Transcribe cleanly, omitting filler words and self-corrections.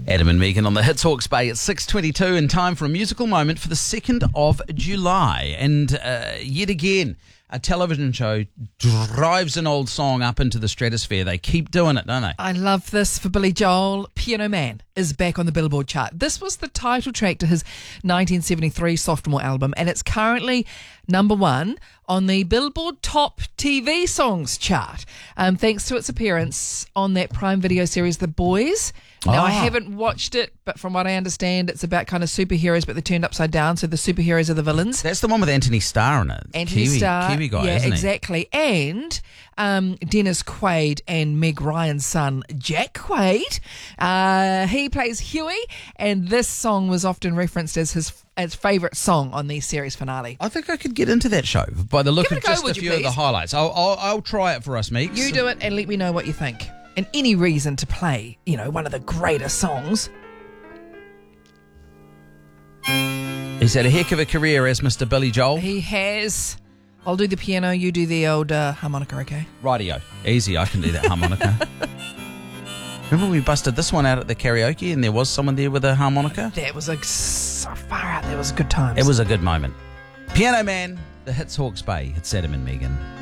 Adam and Megan on the Hits Hawke's Bay at 6:22, and time for a musical moment for the 2nd of July. And yet again, a television show drives an old song up into the stratosphere. They keep doing it, don't they? I love this for Billy Joel. Piano Man is back on the Billboard chart. This was the title track to his 1973 sophomore album, and it's currently number 1 on the Billboard Top TV Songs chart, thanks to its appearance on that Prime Video series, The Boys. Now, I haven't watched it, but from what I understand, it's about kind of superheroes, but they're turned upside down, so the superheroes are the villains. That's the one with Anthony Starr in it. Anthony Starr. Kiwi guy, yeah, isn't he? exactly. And Dennis Quaid and Meg Ryan's son, Jack Quaid. He plays Huey, and this song was often referenced as his favourite song on the series finale. I think I could get into that show by the look Give of it a go, just a would you few of the please? highlights. I'll try it for us, Meeks. You do it and let me know what you think. And any reason to play, one of the greatest songs. He's had a heck of a career as Mr. Billy Joel. He has. I'll do the piano, you do the old harmonica, okay? Rightio. Easy, I can do that harmonica. Remember we busted this one out at the karaoke and there was someone there with a harmonica? That was so far out. That was a good time. It was a good moment. Piano Man, the Hits Hawke's Bay. It's Adam and Megan.